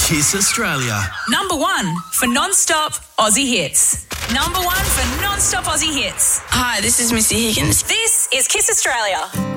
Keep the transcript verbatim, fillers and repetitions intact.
Kiss Australia. Number one for non-stop Aussie hits. Number one for non-stop Aussie hits. Hi, this is Missy Higgins. This is Kiss Australia.